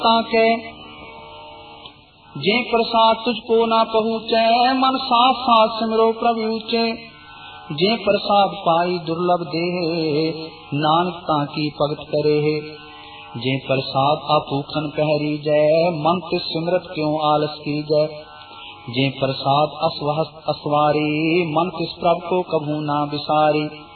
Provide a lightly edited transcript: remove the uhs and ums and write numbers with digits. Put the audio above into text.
ताके जे प्रसाद तुझको ना पहुँचे, मन साथ साथ सिमरो प्रभु ऊंचे। जे प्रसाद पाई दुर्लभ दे, नानक ताकी भगत करे। जे प्रसाद आपूखन पहरी जय, मन तिस सिमरत क्यों आलस की जय। जे प्रसाद असवारी, मन तिस प्रभु को कभू ना बिसारी।